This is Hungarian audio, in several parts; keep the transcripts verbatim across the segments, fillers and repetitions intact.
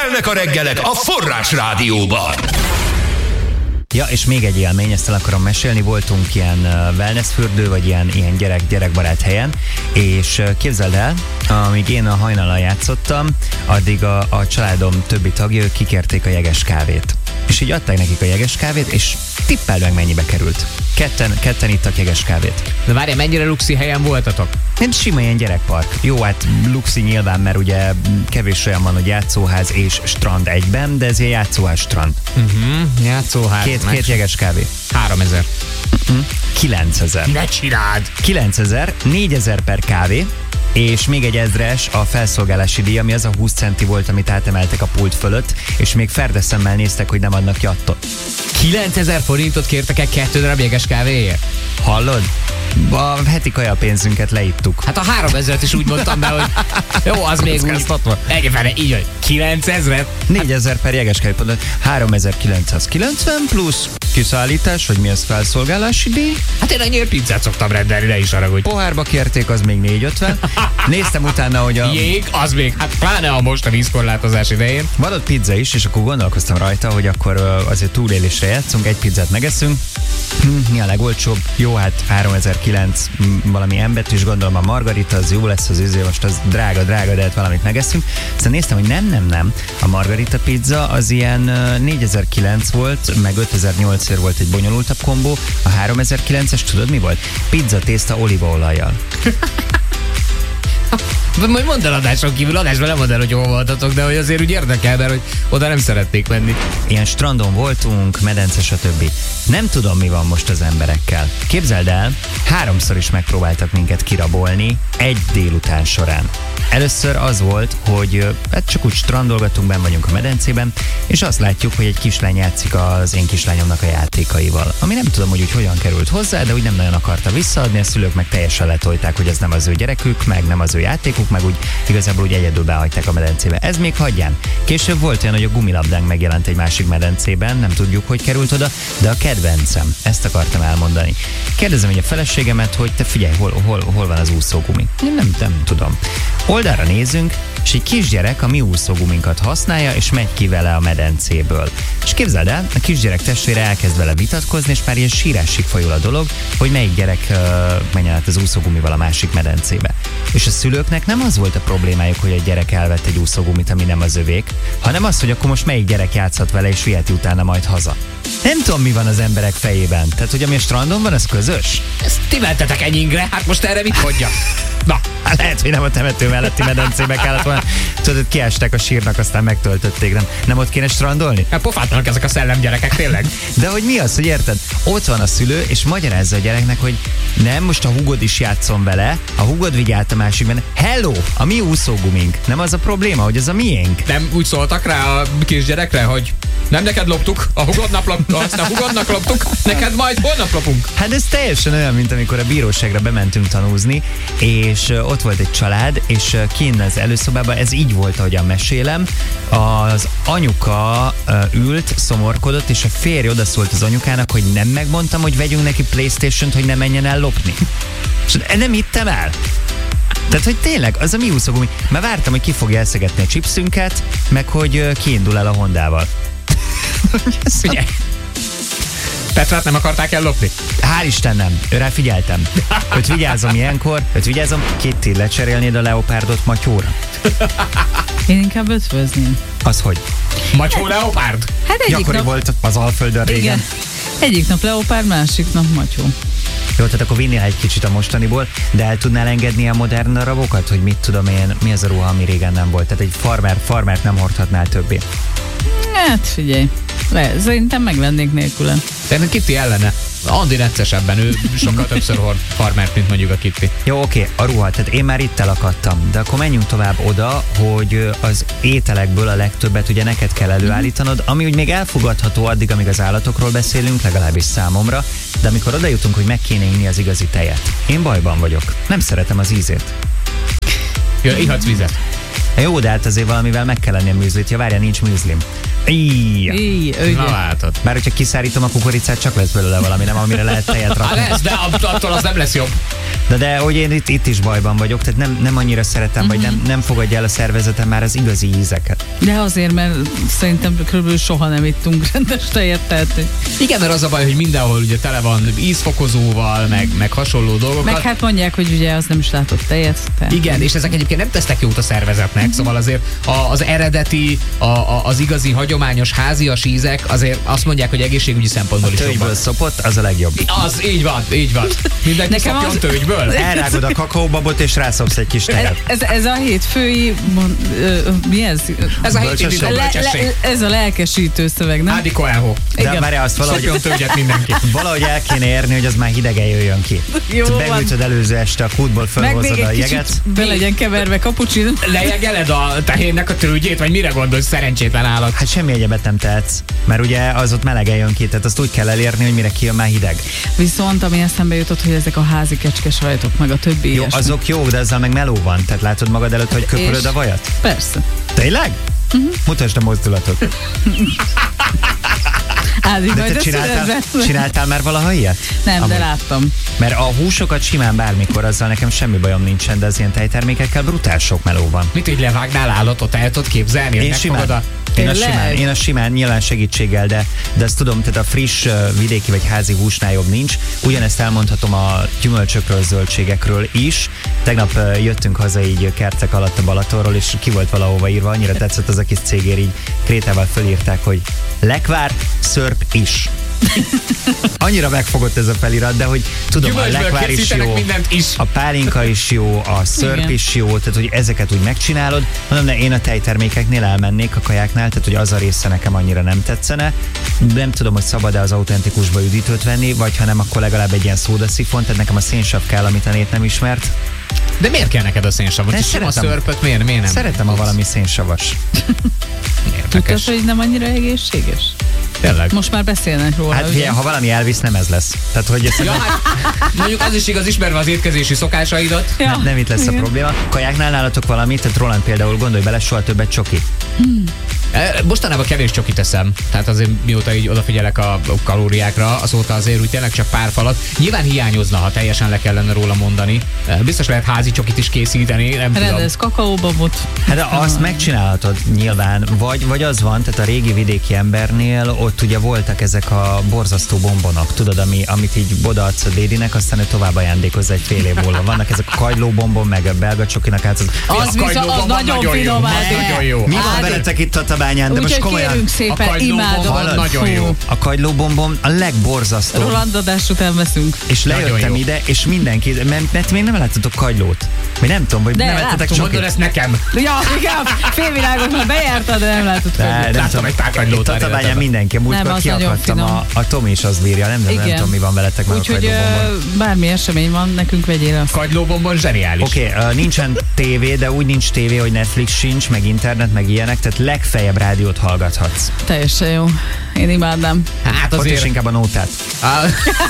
Kelnek a reggelek a Forrás Rádióban. Ja, és még egy élmény, ezt el akarom mesélni. Voltunk ilyen wellness fürdő, vagy ilyen, ilyen gyerek, gyerekbarát helyen, és képzeld el, amíg én a hajnalon játszottam, addig a, a családom többi tagja, ők kikérték a jeges kávét. És így adták nekik a jeges kávét, és tippeld meg, mennyibe került. Ketten, ketten ittak jeges kávét. De várjál, mennyire luxi helyen voltatok? Nem sima ilyen gyerekpark. Jó, hát luxi nyilván, mert ugye kevés olyan van, hogy játszóház és strand egyben, de ez ilyen játszóház strand. Uh-huh, játszóház. Két, két jeges kávé. Háromezer. Uh-huh. Kilencezer. Ne csináld! Kilencezer, négyezer per kávé, és még egy ezres a felszolgálási díj, ami az a húsz centi volt, amit átemeltek a pult fölött, és még ferdeszemmel néztek, hogy nem adnak jattot. kilencezer forintot kértek el kettő darab jeges kávéért? Hallod? A heti kajapénzünket leittuk. Hát a háromezret is úgy mondtam be, hogy jó, az még úgy... Egyébként így, hogy kilencezret? négyezer per jeges kávé, háromezer-kilencszázkilencven plusz kiszállítás, vagy mi az, felszolgálási díj. Hát én annyiért pizzát szoktam rendelni, ne is haragudj. Pohárba kérték, az még négyszázötven. Néztem utána, hogy a... Jég, az még, hát pláne a most a vízkorlátozás idején. Van ott pizza is, és akkor gondolkoztam rajta, hogy akkor azért túlélésre játszunk, egy pizzát megeszünk. Mi a legolcsóbb? Jó, hát háromezer-kilencszáz valami embetűs, gondolom a margarita, az jó lesz, az üzé, most az drága, drága, de hát valamit megeszünk. Aztán néztem, hogy nem, nem, nem. A margarita pizza az ilyen négyezer-kilencszáz volt, meg ötezer-nyolcszor volt egy bonyolultabb kombó. A háromezer-kilencszázes tudod mi volt? Pizza tészta olívaolajjal. Majd mondd el adáson kívül, adásban nem mondd el, hogy hol voltatok, de hogy azért úgy érdekel, mert hogy oda nem szeretnék menni. Ilyen strandon voltunk, medence, stb. Nem tudom, mi van most az emberekkel. Képzeld el, háromszor is megpróbáltak minket kirabolni egy délután során. Először az volt, hogy hát csak úgy strandolgatunk, benn vagyunk a medencében, és azt látjuk, hogy egy kislány játszik az én kislányomnak a játékaival. Ami nem tudom, hogy úgy hogyan került hozzá, de úgy nem nagyon akarta visszaadni, a szülők meg teljesen letolták, hogy ez nem az ő gyerekük, meg nem az ő játékuk, meg úgy igazából úgy egyedül behagyták a medencébe. Ez még hagyján. Később volt olyan, hogy a gumilabdánk megjelent egy másik medencében, nem tudjuk, hogy került oda, de a kedvencem, ezt akartam elmondani. Kérdezem így a feleségemet, hogy te figyelj, hol, hol, hol van az úszógumi? Én nem, nem tudom. Oldalra nézünk, és egy kisgyerek a mi úszóguminkat használja, és megy ki vele a medencéből. És képzeld el, a kisgyerek testvére elkezd vele vitatkozni, és már ilyen sírásig folyul a dolog, hogy melyik gyerek uh, menjen át az úszógumival a másik medencébe. És a szülőknek nem az volt a problémájuk, hogy egy gyerek elvett egy úszógumit, ami nem az övék, hanem az, hogy akkor most melyik gyerek játszhat vele, és viheti utána majd haza. Nem tudom, mi van az emberek fejében. Tehát, hogy ami a strandon van, az közös? Ezt ti mentetek enyingre, hát most erre mit mondjak? Na, hát lehet, hogy nem a temető melletti medencébe kellett volna. Tudod, kiestek a sírnak, aztán megtöltötték. Nem, nem ott kéne strandolni? Hát pofátlanak ezek a szellemgyerekek, tényleg. De hogy mi az, hogy érted? Ott van a szülő, és magyarázza a gyereknek, hogy nem, most a húgod is játszom vele, a húgod vigyált a másikben. Hello, a mi úszógumink. Nem az a probléma, hogy ez a miénk. Nem úgy szóltak rá a kisgyerekre, hogy nem neked loptuk, a hugodnak loptuk, azt a hugodnak loptuk, neked majd holnap lopunk. Hát ez teljesen olyan, mint amikor a bíróságra bementünk tanúzni, és ott volt egy család, és kinn az előszobában, ez így volt, ahogyan mesélem, az anyuka ült, szomorkodott, és a férj odaszólt az anyukának, hogy nem megmondtam, hogy vegyünk neki PlayStation-t, hogy ne menjen el lopni. És nem hittem el. Tehát, hogy tényleg, az a mi úszógumi. Már vártam, hogy ki fogja elszegetni a chipsünket, meg hogy kiindul el a Hondával. Figyelj! Petrát nem akarták ellopni? Hál' Isten nem, őrá figyeltem. Őt vigyázom ilyenkor, őt vigyázom, Kitty, lecserélnéd a leopárdot Matyóra? Én inkább ötvözném. Az hogy? Matyó leopárd? Hát egyik Gyakori nap... volt az Alföldön régen. Igen. Egyik nap leopárd, másik nap matyó. Jó, tehát akkor vinnél egy kicsit a mostaniból, de el tudnál engedni a modern darabokat, hogy mit tudom én, mi az a ruha, ami régen nem volt? Tehát egy farmer, farmert nem hordhatnál többé. Hát figyelj, le, szerintem megvennék nélküle. Szerintem Kitty ellene. Andi neccesebben, ő sokkal többször hord farmert, mint mondjuk a Kitty. Jó, oké, a ruha, tehát én már itt elakadtam, de akkor menjünk tovább oda, hogy az ételekből a legtöbbet ugye neked kell előállítanod, ami úgy még elfogadható addig, amíg az állatokról beszélünk, legalábbis számomra, de amikor oda jutunk, hogy meg kéne inni az igazi tejet. Én bajban vagyok, nem szeretem az ízét. Ja, ihatsz vizet. Jó, de hát azért valamivel meg kell lenni a műzlit. Ja, várjál, nincs műzlim. Íj. Íj, ugye. Na látod. Bár hogyha kiszárítom a kukoricát, csak lesz belőle valami, nem amire lehet tejet Hát rakni. lesz, de attól az nem lesz jobb. De, de hogy én itt, itt is bajban vagyok, tehát nem, nem annyira szeretem, uh-huh. vagy nem, nem fogadja el a szervezetem már az igazi ízeket. De azért, mert szerintem körülbelül soha nem ittunk rendes tejet, tehát hogy- Igen, mert az a baj, hogy mindenhol ugye tele van ízfokozóval, meg, meg hasonló dolgokkal. meg hát mondják, hogy ugye az nem is látott tejet. Tehát Igen, és ezek egyébként nem tesznek jót a szervezetnek, uh-huh. szóval azért a, az eredeti, a, a, az igazi hagyományos házias ízek azért azt mondják, hogy egészségügyi szempontból is Tölgyből jobbak. szopott, az a legjobb. Az, így van, így van. Mindenki Nekem szopjon az- tölgyből. Elrágod a kakaóbabot, és rászopsz egy kis Ez, tejet. ez, ez a hétfői, mon, ö, mi ez? Ez a Bölcsesség. hétindító Le, bölcsesség. le, ez a lelkesítő szöveg, nem? Ádi Coelho. De Igen. várjál, azt valahogy, Szopjon tölgyet mindenki. valahogy el kéne érni, hogy az már hidegen jöjjön ki. Jó van. Beültöd előző este a kútból, Meg még felhozod a egy jeget. kicsit be legyen keverve kapucsin. Lejegeled a tehénnek a tölgyét, vagy mire gondolsz, szerencsétlen állat? Hát semmi egyebet nem tehetsz, mert ugye az ott melegen jön ki, tehát azt úgy kell elérni, hogy mire kijön már hideg. Viszont ami eszembe jutott, hogy ezek a házi kecskesajtok, meg a többi Jó, ilyesmi. azok jó, de ezzel meg meló van, tehát látod magad előtt, hogy köpölöd És? a vajat? Persze. Tényleg? Uh-huh. Mutasd a mozdulatot. Ádi, De majd te ezt csináltál, születve. csináltál már valaha ilyet? Nem, Amúgy. de láttam. Mert a húsokat simán bármikor, azzal nekem semmi bajom nincsen, de az ilyen tejtermékekkel brutál sok meló van. Mit, hogy levágnál állatot, el tudod képzelni? Én Megfogod simán. a... Én a Tényleg? simán, én a simán, nyilván segítséggel, de, de ezt tudom, tehát a friss uh, vidéki vagy házi húsnál jobb nincs. Ugyanezt elmondhatom a gyümölcsökről, zöldségekről is. Tegnap uh, jöttünk haza így kertek alatt a Balatonról, és ki volt valahova írva, annyira tetszett az a kis cégér, így krétával fölírták, hogy lekvár, szörp is. Annyira megfogott ez a felirat, de hogy tudom, a Gyümölcsből lekvár is készítenek jó, mindent is. a pálinka is jó, a szörp Igen. is jó, tehát hogy ezeket úgy megcsinálod. Mondom, de én a tejtermékeknél elmennék, a kajáknál, tehát hogy az a része nekem annyira nem tetszene. Nem tudom, hogy szabad-e az autentikusba üdítőt venni, vagy ha nem, akkor legalább egy ilyen szódaszifon, tehát nekem a szénsav kell, amit a nét nem ismert. De miért kell neked a szénsavot? De És sem a szeretem. szörpöt, miért, miért nem? Szeretem, ha valami szénsavas. Tudtad, Érdekes. hogy nem annyira egészséges? Tényleg. Most már beszélnek róla, Hát ugye? figyelj, ha valami elvisz, nem ez lesz. Tehát, hogy ez Ja, hát mondjuk az is igaz, ismerve az étkezési szokásaidat. Ja, nem, nem itt lesz a igen. probléma. Kajáknál nálatok valamit, tehát Roland például gondolj bele, soha többet csoki. E, Mostanában kevés csokit teszem, tehát azért mióta így odafigyelek a kalóriákra, azóta azért úgy tényleg csak pár falat. Nyilván hiányozna, ha teljesen le kellene róla mondani. E, Biztos lehet házi csokit is készíteni, nem tudom. Rendez kakaóbabot. Hát de azt megcsinálhatod nyilván, vagy, vagy az van, tehát a régi vidéki embernél ott ugye voltak ezek a borzasztó bombonok, tudod, ami, amit így odaadsz a dédinek, aztán ő tovább ajándékozza egy fél év múlva. Vannak ezek a kagylóbombon, meg a belga csokinak, hát az, Az viszont az kagylóban nagyon nagyon jó, finom, Ádi. nagyon jó. mi van Ádi. veletek itt Tatabányán, de most Úgyhogy komolyan, kérünk A szépen, kagylóbombon imádom. hallod? nagyon jó. a kagylóbombom a legborzasztóbb. Roland adás után veszünk. És Nagyon lejöttem jó. ide, és mindenki, mert, mert még nem láttatok kagylót. Vagy nem tudom, vagy De nem ettetek láttam. Mondod csokit. ezt nekem. Ja, igen, félvilágot már bejártad, de nem látod De, fel. nem Láttam tudom, egy pár kagylót már Tatabányán életemben. mindenki, a Nem, múltkor az nagyon kiakadtam, finom. a, a Tomi is az bírja, nem, nem, nem Igen. tudom, mi van veletek már a Úgyhogy kagylóbombon. ö, bármi esemény van, nekünk vegyél azt. Kagylóbombon zseniális. Oké, okay, uh, nincsen tévé, de úgy nincs tévé, hogy Netflix sincs, meg internet, meg ilyenek, tehát legfeljebb rádiót hallgathatsz. Teljesen jó. Én imádnám. Hát Ott is azért, inkább a nótát. á,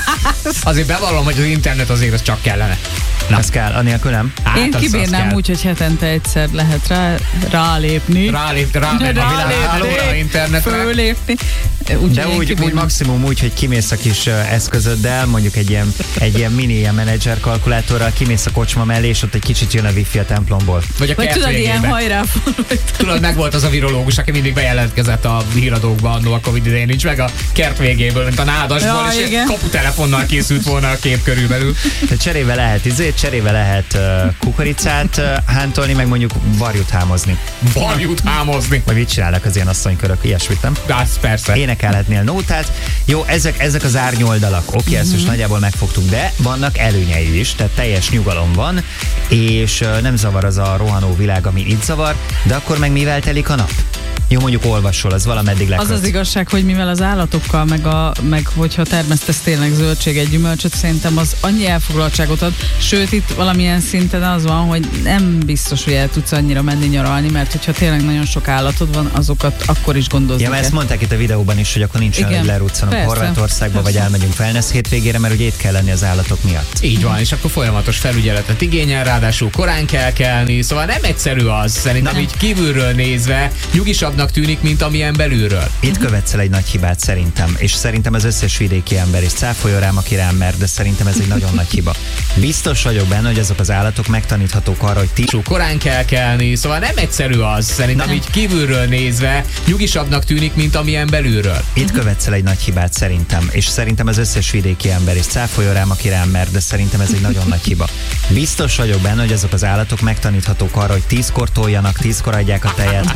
azért bevallom, hogy az internet azért az csak kellene. Na. Ez kell, anélkül nem. Hát Én az- az kibírnám kell. úgy, hogy hetente egyszer lehet rá, rálépni. Rálép, rámenni a világhálóra, internetre. Fölépni. Úgy, De úgy, úgy maximum úgy, hogy kimész a kis uh, eszközöddel, mondjuk egy ilyen, egy ilyen mini ilyen menedzser kalkulátorral, kimész a kocsma mellé, és ott egy kicsit jön a wifi a templomból. Vagy a Vagy kert tudod, ilyen végébe. hajrá forralt. Tudod, meg volt az a virológus, aki mindig bejelentkezett a híradókban annó a Covid idején, nincs meg a kert végéből, mint a nádasból, Ja, és igen. egy kaputelefonnal készült volna a kép körülbelül. Tehát cserébe lehet izét, cserébe lehet uh, kukoricát uh, hántolni, meg mondjuk varjút hámozni. Varjút hámozni. Vagy mit csinálnak az ilyen asszonykörök, ilyesmit, nem? De az persze. Énekelhetnél nótát. Jó, ezek, ezek az árnyoldalak. Oké, ezt most nagyjából megfogtuk, de vannak előnyei is, tehát teljes nyugalom van, és uh, nem zavar az a rohanó világ, ami itt zavar, de akkor meg mivel telik a nap? Jó, mondjuk olvasol, az valameddig leköt. Az az igazság, hogy mivel az állatokkal, meg, a, meg hogyha termesztesz tényleg zöldséget, gyümölcsöt, szerintem az annyi elfoglaltságot ad, sőt itt valamilyen szinten az van, hogy nem biztos, hogy el tudsz annyira menni nyaralni, mert hogyha tényleg nagyon sok állatod van, azokat akkor is gondozni Ja, mert ezt kell. mondták itt a videóban is, hogy akkor nincs olyan, Igen. hogy leruccanunk Persze. Horvátországba, vagy Persze. elmegyünk wellness hétvégére, mert ugye itt kell lenni az állatok miatt. Így van, és akkor folyamatos felügyeletet igényel, ráadásul korán kell kelni, szóval nem egyszerű az, szerintem Nem. így kívülről nézve, nyugisabb nyugisabbnak tűnik, mint amilyen belülről. Itt követsz el egy nagy hibát szerintem, és szerintem az összes vidéki ember is cáfolja rám, aki rám mer, de szerintem ez egy nagyon nagy hiba. Biztos vagyok benne, hogy azok az állatok megtaníthatók arra, hogy ti... Korán kell kelni, szóval nem egyszerű az. Szerintem Na. így kívülről nézve nyugisabbnak tűnik, mint amilyen belülről. Itt követsz el egy nagy hibát szerintem, és szerintem az összes vidéki ember is cáfolja rám, aki rám mer, de szerintem ez egy nagyon nagy hiba. Biztos vagyok benne, hogy azok az állatok megtaníthatók arra, hogy tízkor toljanak, tízkor adják a tejet.